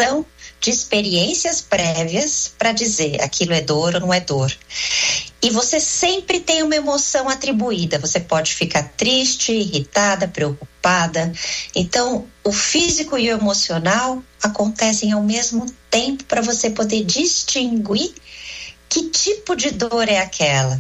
avaliação de experiências prévias para dizer aquilo é dor ou não é dor. E você sempre tem uma emoção atribuída. Você pode ficar triste, irritada, preocupada. Então, o físico e o emocional acontecem ao mesmo tempo para você poder distinguir que tipo de dor é aquela.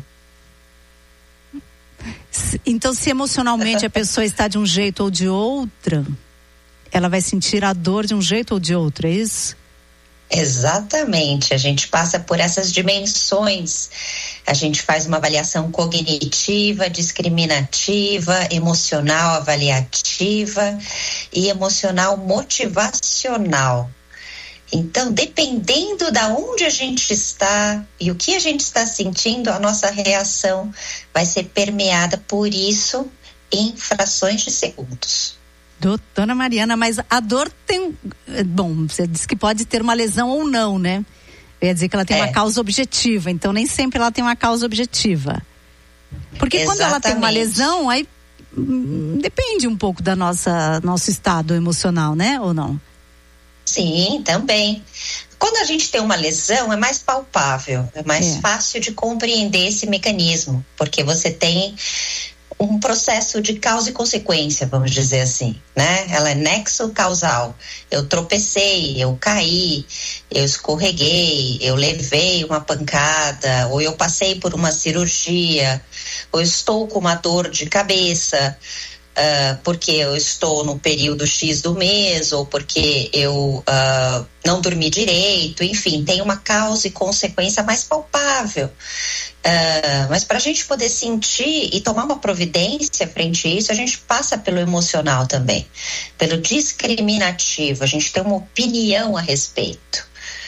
Então, se emocionalmente a pessoa está de um jeito ou de outra, ela vai sentir a dor de um jeito ou de outro, é isso? Exatamente, a gente passa por essas dimensões, a gente faz uma avaliação cognitiva, discriminativa, emocional avaliativa e emocional motivacional. Então, dependendo da onde a gente está e o que a gente está sentindo, a nossa reação vai ser permeada por isso em frações de segundos. Doutora Mariana, mas a dor tem... Bom, você disse que pode ter uma lesão ou não, né? Eu ia dizer que ela tem uma causa objetiva, então nem sempre ela tem uma causa objetiva. Porque Exatamente. Quando ela tem uma lesão, aí depende um pouco da nosso estado emocional, né? Ou não? Sim, também. Quando a gente tem uma lesão, é mais palpável, é mais fácil de compreender esse mecanismo, porque você tem um processo de causa e consequência, vamos dizer assim, né? Ela é nexo causal. Eu tropecei, eu caí, eu escorreguei, eu levei uma pancada, ou eu passei por uma cirurgia, ou estou com uma dor de cabeça, porque eu estou no período X do mês, ou porque eu não dormi direito, enfim, tem uma causa e consequência mais palpável. Mas para a gente poder sentir e tomar uma providência frente a isso, a gente passa pelo emocional também, pelo discriminativo, a gente tem uma opinião a respeito.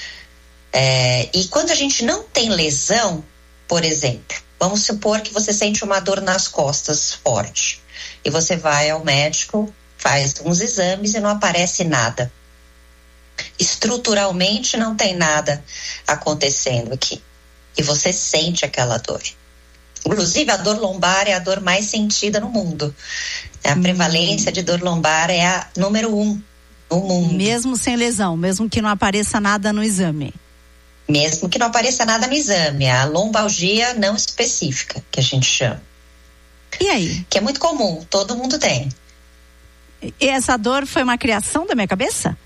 E quando a gente não tem lesão, por exemplo, vamos supor que você sente uma dor nas costas forte, e você vai ao médico, faz uns exames e não aparece nada. Estruturalmente não tem nada acontecendo aqui. E você sente aquela dor. Inclusive, a dor lombar é a dor mais sentida no mundo. A prevalência de dor lombar é a número 1 no mundo. Mesmo sem lesão, mesmo que não apareça nada no exame. Mesmo que não apareça nada no exame. A lombalgia não específica, que a gente chama. E aí? Que é muito comum, todo mundo tem. E essa dor foi uma criação da minha cabeça?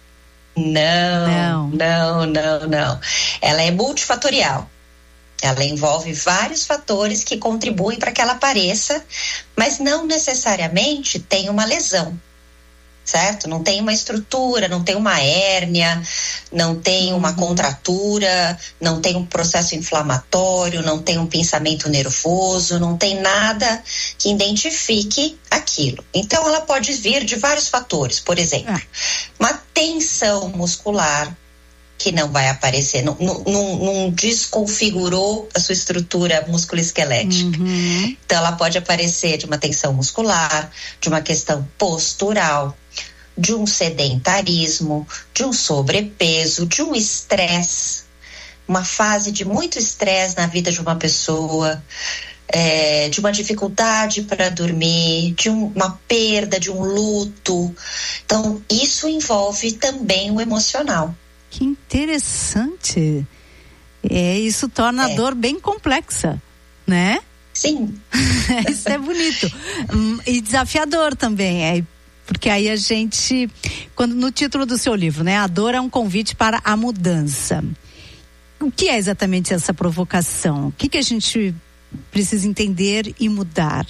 Não. Ela é multifatorial. Ela envolve vários fatores que contribuem para que ela apareça, mas não necessariamente tem uma lesão, certo? Não tem uma estrutura, não tem uma hérnia, não tem uma contratura, não tem um processo inflamatório, não tem um pensamento nervoso, não tem nada que identifique aquilo. Então, ela pode vir de vários fatores, por exemplo, uma tensão muscular, que não vai aparecer, não desconfigurou a sua estrutura musculoesquelética. Então, ela pode aparecer de uma tensão muscular, de uma questão postural, de um sedentarismo, de um sobrepeso, de um estresse, uma fase de muito estresse na vida de uma pessoa, de uma dificuldade para dormir, de uma perda, de um luto. Então, isso envolve também o emocional. Que interessante. Isso torna a dor bem complexa, né? Sim. Isso é bonito. E desafiador também, porque aí a gente, no título do seu livro, né? A dor é um convite para a mudança. O que é exatamente essa provocação? O que a gente precisa entender e mudar?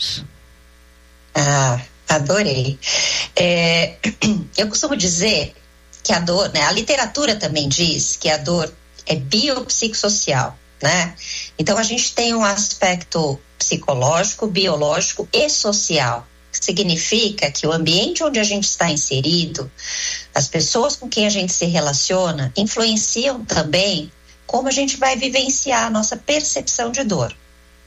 Adorei. Eu costumo dizer que a dor, né? A literatura também diz que a dor é biopsicossocial, né? Então a gente tem um aspecto psicológico, biológico e social. Significa que o ambiente onde a gente está inserido, as pessoas com quem a gente se relaciona, influenciam também como a gente vai vivenciar a nossa percepção de dor.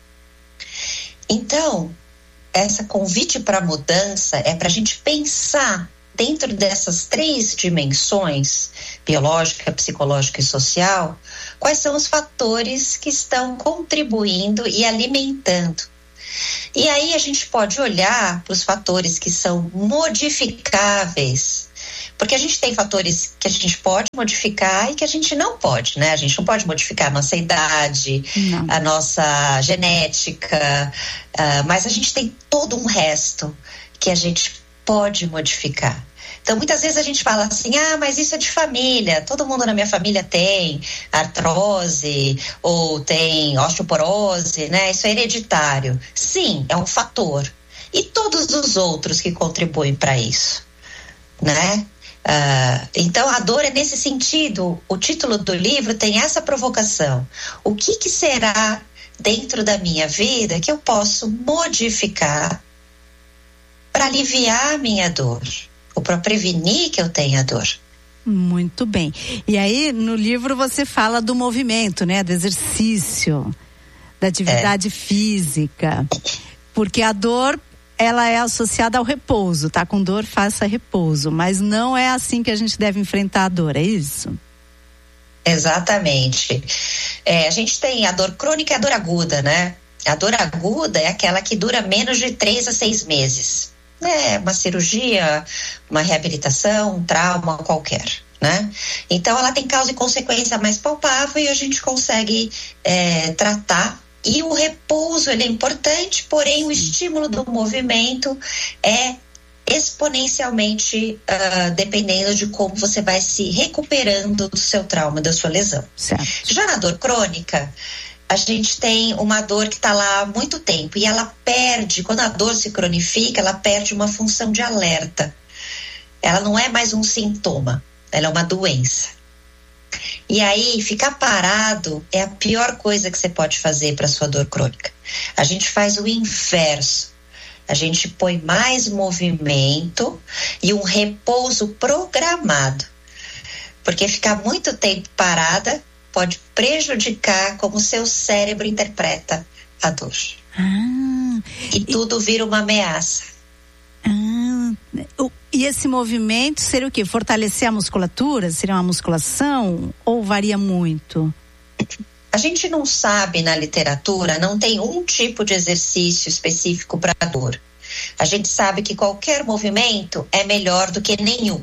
Então, essa convite para mudança é para a gente pensar dentro dessas 3 dimensões, biológica, psicológica e social, quais são os fatores que estão contribuindo e alimentando. E aí a gente pode olhar para os fatores que são modificáveis, Porque a gente tem fatores que a gente pode modificar e que a gente não pode, né? A gente não pode modificar a nossa idade, a nossa genética, mas a gente tem todo um resto que a gente pode modificar. Então, muitas vezes a gente fala assim, mas isso é de família, todo mundo na minha família tem artrose ou tem osteoporose, né? Isso é hereditário. Sim, é um fator. E todos os outros que contribuem para isso, né? Então, a dor é nesse sentido. O título do livro tem essa provocação. O que será dentro da minha vida que eu posso modificar para aliviar a minha dor? Ou para prevenir que eu tenha dor. Muito bem. E aí, no livro você fala do movimento, né? Do exercício, da atividade física. Porque a dor, ela é associada ao repouso. Tá com dor, faça repouso. Mas não é assim que a gente deve enfrentar a dor, é isso? Exatamente. A gente tem a dor crônica e a dor aguda, né? A dor aguda é aquela que dura menos de 3 a 6 meses. Uma cirurgia, uma reabilitação, um trauma qualquer, né? Então ela tem causa e consequência mais palpável e a gente consegue tratar. E o repouso, ele é importante, porém o estímulo do movimento é exponencialmente dependendo de como você vai se recuperando do seu trauma, da sua lesão. Certo. Já na dor crônica, a gente tem uma dor que está lá há muito tempo e ela perde, quando a dor se cronifica, ela perde uma função de alerta. Ela não é mais um sintoma, ela é uma doença. E aí, ficar parado é a pior coisa que você pode fazer para a sua dor crônica. A gente faz o inverso. A gente põe mais movimento e um repouso programado. Porque ficar muito tempo parada pode prejudicar como o seu cérebro interpreta a dor. E tudo vira uma ameaça. E esse movimento seria o quê? Fortalecer a musculatura? Seria uma musculação? Ou varia muito? A gente não sabe na literatura, não tem um tipo de exercício específico para a dor. A gente sabe que qualquer movimento é melhor do que nenhum.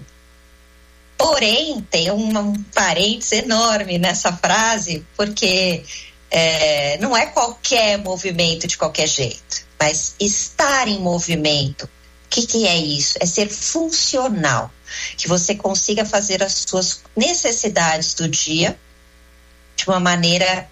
Porém, tem um parênteses enorme nessa frase, porque não é qualquer movimento de qualquer jeito, mas estar em movimento. O que é isso? É ser funcional, que você consiga fazer as suas necessidades do dia de uma maneira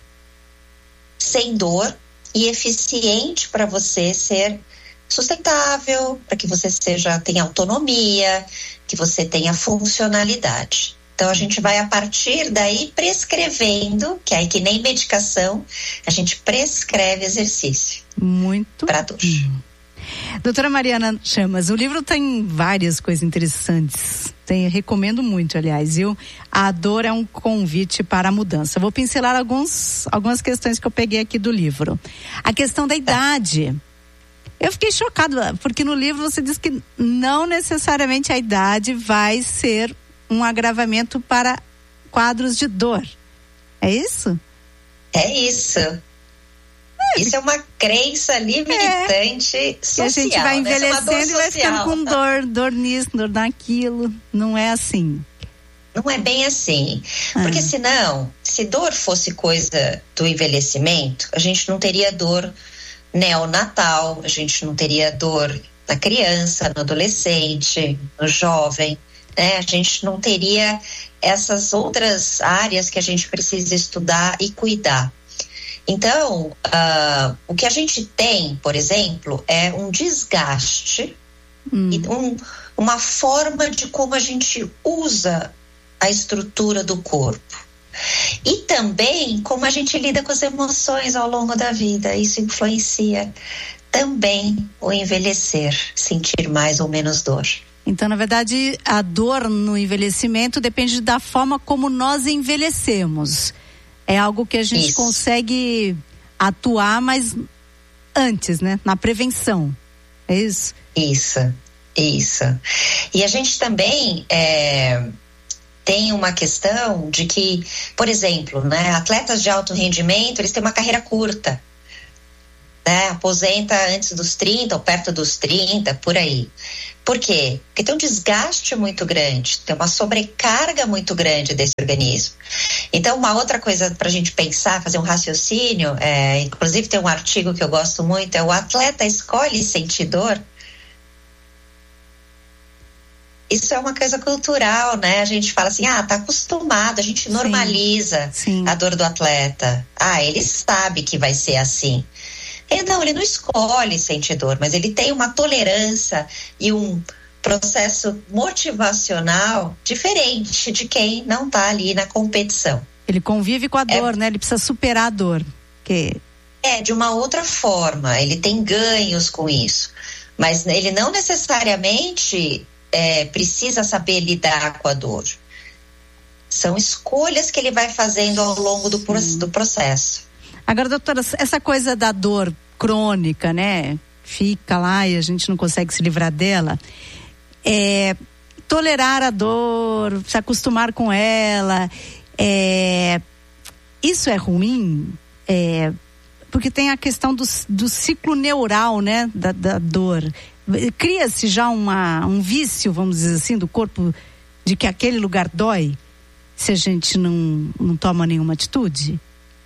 sem dor e eficiente para você ser sustentável, para que você tenha autonomia, que você tenha funcionalidade. Então a gente vai a partir daí prescrevendo, que aí que nem medicação, a gente prescreve exercício. Muito para dor. Doutora Mariana Chamas, o livro tem várias coisas interessantes. Recomendo muito, aliás, viu? A dor é um convite para a mudança. Vou pincelar algumas questões que eu peguei aqui do livro. A questão da idade. Eu fiquei chocada, porque no livro você diz que não necessariamente a idade vai ser um agravamento para quadros de dor. É isso? É isso. Isso é uma crença limitante social. E a gente vai envelhecendo e vai ficando com dor nisso, dor naquilo. Não é assim. Não é bem assim. Porque senão, se dor fosse coisa do envelhecimento, a gente não teria dor neonatal, a gente não teria dor na criança, no adolescente, no jovem, né? A gente não teria essas outras áreas que a gente precisa estudar e cuidar. Então, o que a gente tem, por exemplo, é um desgaste e uma forma de como a gente usa a estrutura do corpo. E também como a gente lida com as emoções ao longo da vida. Isso influencia também o envelhecer, sentir mais ou menos dor. Então, na verdade, a dor no envelhecimento depende da forma como nós envelhecemos. É algo que a gente consegue atuar, mas antes, né? Na prevenção. É isso? Isso. E a gente também tem uma questão de que, por exemplo, né? Atletas de alto rendimento, eles têm uma carreira curta. Né? Aposenta antes dos 30 ou perto dos 30, por aí. Por quê? Porque tem um desgaste muito grande, tem uma sobrecarga muito grande desse organismo. Então, uma outra coisa para a gente pensar, fazer um raciocínio, inclusive tem um artigo que eu gosto muito, o atleta escolhe sentir dor. Isso é uma coisa cultural, né? A gente fala assim, tá acostumado, a gente normaliza a dor do atleta. Ele sabe que vai ser assim. Não, ele não escolhe sentir dor, mas ele tem uma tolerância e um processo motivacional diferente de quem não está ali na competição. Ele convive com a dor, né? Ele precisa superar a dor. De uma outra forma, ele tem ganhos com isso, mas ele não necessariamente precisa saber lidar com a dor. São escolhas que ele vai fazendo ao longo do processo. Agora, doutora, essa coisa da dor crônica, né? Fica lá e a gente não consegue se livrar dela. Tolerar a dor, se acostumar com ela, isso é ruim? Porque tem a questão do ciclo neural, né? Da dor. Cria-se já um vício, vamos dizer assim, do corpo, de que aquele lugar dói, se a gente não toma nenhuma atitude?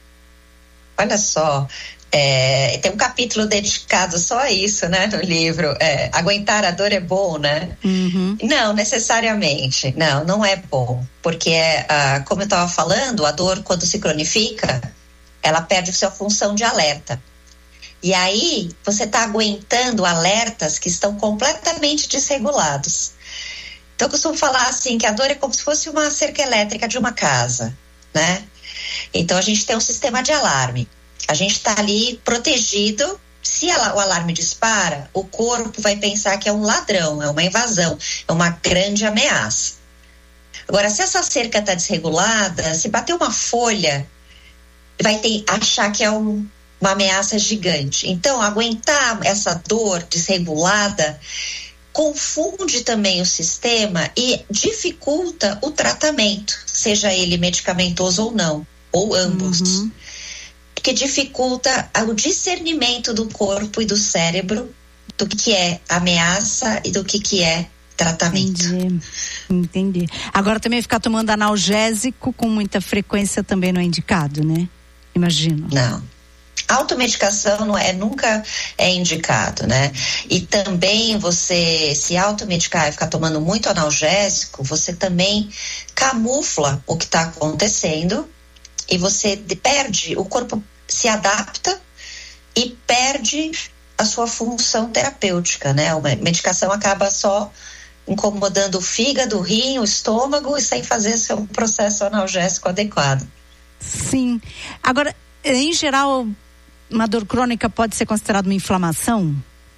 Olha só, tem um capítulo dedicado só a isso, né, no livro. Aguentar a dor é bom, né? Uhum. Não, necessariamente. Não é bom. Porque, como eu estava falando, a dor, quando se cronifica, ela perde sua função de alerta. E aí, você está aguentando alertas que estão completamente desregulados. Então, eu costumo falar assim, que a dor é como se fosse uma cerca elétrica de uma casa, né? Então, a gente tem um sistema de alarme. A gente está ali protegido. Se o alarme dispara, o corpo vai pensar que é um ladrão, é uma invasão, é uma grande ameaça. Agora, se essa cerca está desregulada, se bater uma folha, vai achar que é uma ameaça gigante. Então, aguentar essa dor desregulada confunde também o sistema e dificulta o tratamento, seja ele medicamentoso ou não, ou ambos. Uhum. Porque dificulta o discernimento do corpo e do cérebro do que é ameaça e do que é tratamento. Entendi. Agora, também ficar tomando analgésico com muita frequência também não é indicado, né? Imagino. Não. Automedicação nunca é indicado, né? E também você se automedicar e ficar tomando muito analgésico, você também camufla o que está acontecendo e você perde, o corpo se adapta e perde a sua função terapêutica, né? A medicação acaba só incomodando o fígado, o rim, o estômago e sem fazer seu processo analgésico adequado. Sim. Agora, em geral, uma dor crônica pode ser considerada uma inflamação?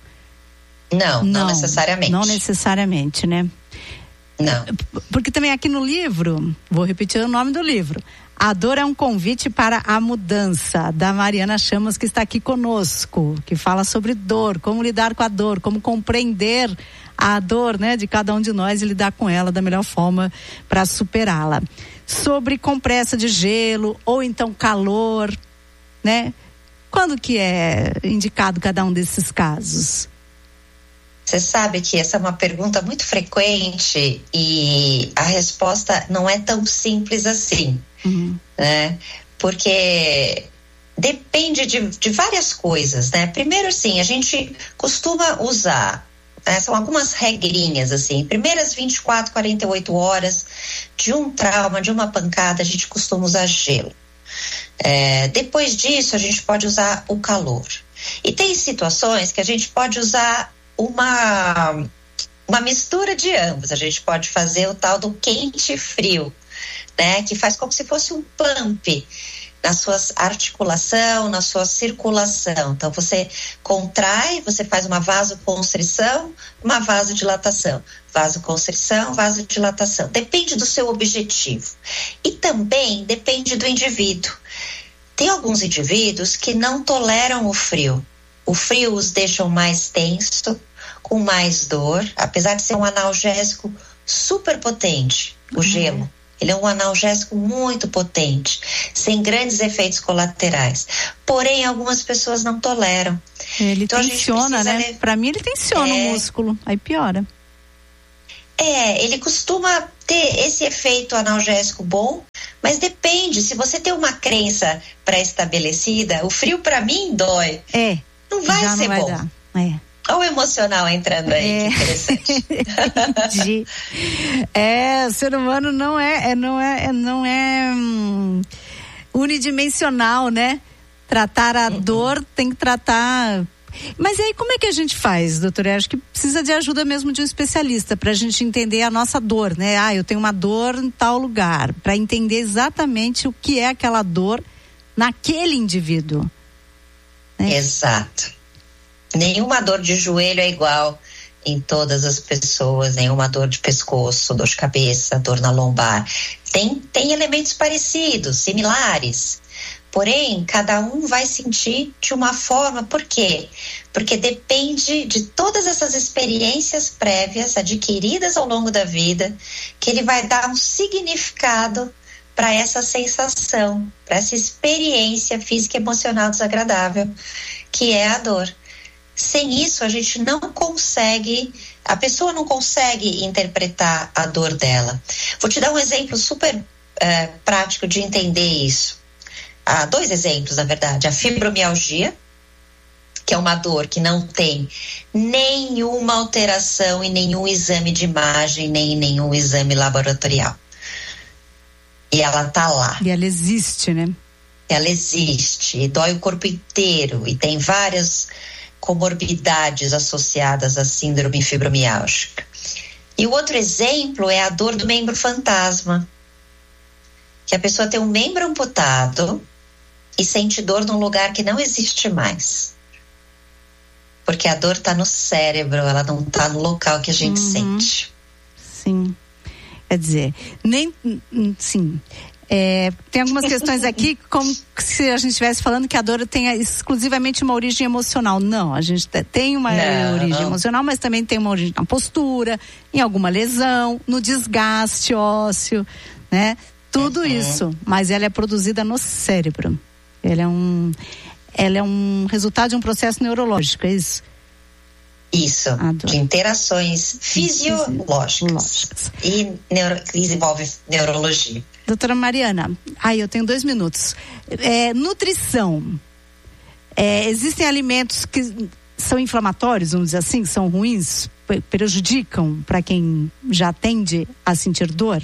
Não necessariamente. Não necessariamente, né? Não. Porque também aqui no livro, vou repetir o nome do livro, A Dor é um Convite para a Mudança, da Mariana Chamas, que está aqui conosco, que fala sobre dor, como lidar com a dor, como compreender a dor, né, de cada um de nós e lidar com ela da melhor forma para superá-la. Sobre compressa de gelo ou então calor, né? Quando que é indicado cada um desses casos? Você sabe que essa é uma pergunta muito frequente e a resposta não é tão simples assim, né? Porque depende de várias coisas, né? Primeiro, sim, a gente costuma usar, são algumas regrinhas, assim, primeiras 24, 48 horas de um trauma, de uma pancada, a gente costuma usar gelo. Depois disso, a gente pode usar o calor. E tem situações que a gente pode usar uma mistura de ambos. A gente pode fazer o tal do quente e frio, né? Que faz como se fosse um pump na sua articulação, na sua circulação. Então, você contrai, você faz uma vasoconstrição, uma vasodilatação. Vasoconstrição, vasodilatação. Depende do seu objetivo. E também depende do indivíduo. Tem alguns indivíduos que não toleram o frio. O frio os deixa mais tenso, com mais dor, apesar de ser um analgésico super potente, o gelo. Ele é um analgésico muito potente, sem grandes efeitos colaterais. Porém, algumas pessoas não toleram. Ele então, tensiona, né? Para mim, ele tensiona o músculo, aí piora. Ele costuma ter esse efeito analgésico bom, mas depende. Se você tem uma crença pré-estabelecida, o frio para mim dói. Não vai ser bom. Dar. Olha o emocional entrando aí, que interessante. Entendi. O ser humano não é unidimensional, né? Tratar a dor tem que tratar. Mas aí como é que a gente faz, doutora? Eu acho que precisa de ajuda mesmo de um especialista pra gente entender a nossa dor, né? Eu tenho uma dor em tal lugar, pra entender exatamente o que é aquela dor naquele indivíduo. Né? Exato. Nenhuma dor de joelho é igual em todas as pessoas, nenhuma dor de pescoço, dor de cabeça, dor na lombar. Tem elementos parecidos, similares. Porém, cada um vai sentir de uma forma. Por quê? Porque depende de todas essas experiências prévias adquiridas ao longo da vida, que ele vai dar um significado para essa sensação, para essa experiência física e emocional desagradável, que é a dor. Sem isso, a gente não consegue, a pessoa não consegue interpretar a dor dela. Vou te dar um exemplo super prático de entender isso. Há 2 exemplos, na verdade. A fibromialgia, que é uma dor que não tem nenhuma alteração em nenhum exame de imagem, nem em nenhum exame laboratorial. E ela tá lá. E ela existe, né? Ela existe, e dói o corpo inteiro, e tem várias comorbidades associadas à síndrome fibromialgica. E o outro exemplo é a dor do membro fantasma, que a pessoa tem um membro amputado e sente dor num lugar que não existe mais. Porque a dor está no cérebro, ela não está no local que a gente sente. Sim. Quer dizer, sim. Tem algumas questões aqui, como se a gente estivesse falando que a dor tenha exclusivamente uma origem emocional. Não, a gente tem uma origem emocional, mas também tem uma origem na postura, em alguma lesão, no desgaste ósseo, né? Tudo isso, mas ela é produzida no cérebro. Ela é um resultado de um processo neurológico, é isso? Isso, de interações fisiológicas e que envolve neurologia. Doutora Mariana, eu tenho 2 minutos. Nutrição. Existem alimentos que são inflamatórios, vamos dizer assim, que são ruins, prejudicam para quem já tende a sentir dor?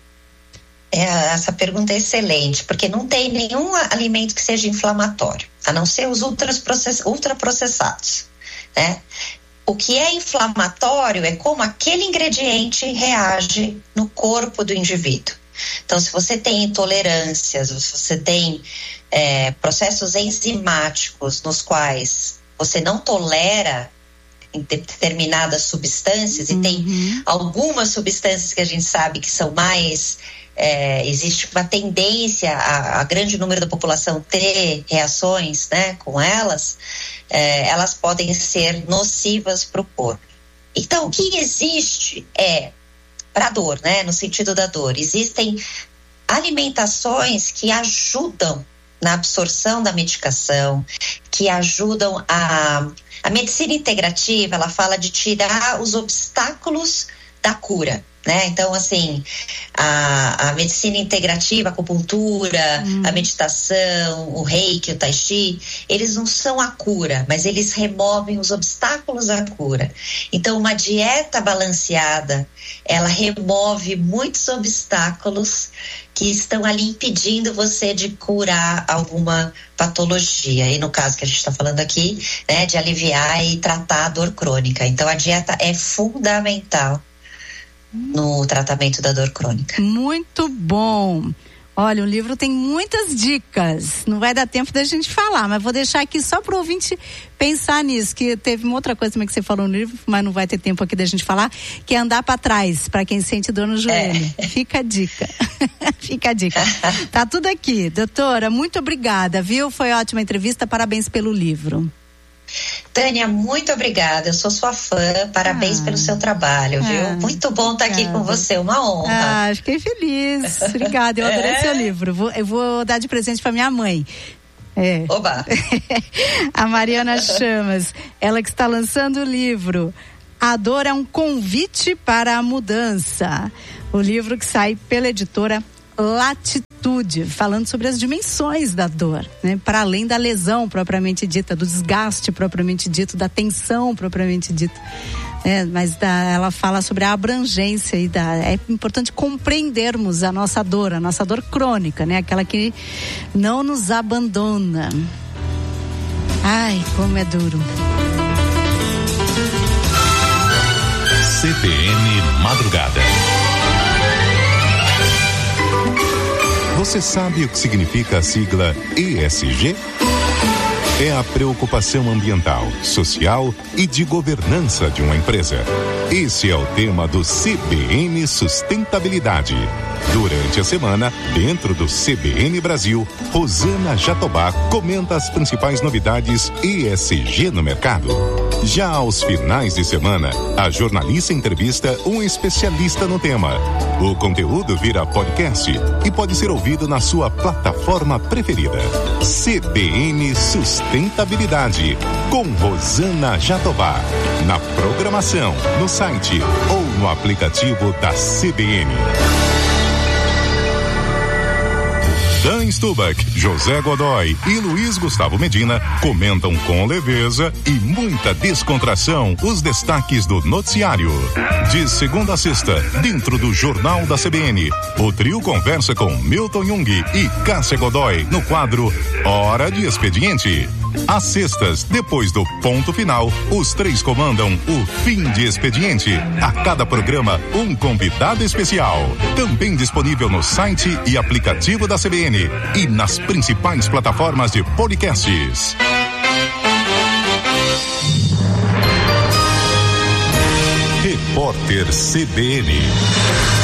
Essa pergunta é excelente, porque não tem nenhum alimento que seja inflamatório, a não ser os ultraprocessados, né? O que é inflamatório é como aquele ingrediente reage no corpo do indivíduo. Então, se você tem intolerâncias, se você tem processos enzimáticos nos quais você não tolera determinadas substâncias, e tem algumas substâncias que a gente sabe que são mais... existe uma tendência a grande número da população ter reações, né, com elas, elas podem ser nocivas para o corpo. Então, o que existe para a dor, né, no sentido da dor, existem alimentações que ajudam na absorção da medicação, que ajudam a medicina integrativa, ela fala de tirar os obstáculos da cura, né? Então, assim, a medicina integrativa, a acupuntura, a meditação, o reiki, o tai chi, eles não são a cura, mas eles removem os obstáculos à cura. Então, uma dieta balanceada, ela remove muitos obstáculos que estão ali impedindo você de curar alguma patologia. E no caso que a gente está falando aqui, né, de aliviar e tratar a dor crônica. Então, a dieta é fundamental no tratamento da dor crônica. Muito bom. Olha, o livro tem muitas dicas. Não vai dar tempo da gente falar, mas vou deixar aqui só para o ouvinte pensar nisso, que teve uma outra coisa também que você falou no livro, mas não vai ter tempo aqui da gente falar, que é andar para trás, para quem sente dor no joelho. Fica a dica. Fica a dica. Tá tudo aqui. Doutora, muito obrigada, viu? Foi ótima entrevista, parabéns pelo livro. Tânia, muito obrigada, eu sou sua fã, parabéns pelo seu trabalho, viu? Muito bom estar aqui com você, uma honra. Fiquei feliz, obrigada, eu adorei seu livro, eu vou dar de presente para minha mãe. Oba! A Mariana Chamas, ela que está lançando o livro A Dor é um convite para a mudança. O livro que sai pela editora Latitude, falando sobre as dimensões da dor, né? Para além da lesão propriamente dita, do desgaste propriamente dito, da tensão propriamente dita. Mas ela fala sobre a abrangência e é importante compreendermos a nossa dor crônica, né? Aquela que não nos abandona. Ai, como é duro. CBN Madrugada. Você sabe o que significa a sigla ESG? É a preocupação ambiental, social e de governança de uma empresa. Esse é o tema do CBN Sustentabilidade. Durante a semana, dentro do CBN Brasil, Rosana Jatobá comenta as principais novidades ESG no mercado. Já aos finais de semana, a jornalista entrevista um especialista no tema. O conteúdo vira podcast e pode ser ouvido na sua plataforma preferida. CBN Sustentabilidade, com Rosana Jatobá. Na programação, no site ou no aplicativo da CBN. Dan Stubach, José Godoy e Luiz Gustavo Medina comentam com leveza e muita descontração os destaques do noticiário. De segunda a sexta, dentro do Jornal da CBN, o trio conversa com Milton Jung e Cássia Godoy no quadro Hora de Expediente. Às sextas, depois do ponto final, os três comandam o Fim de Expediente. A cada programa, um convidado especial. Também disponível no site e aplicativo da CBN e nas principais plataformas de podcasts. Repórter CBN.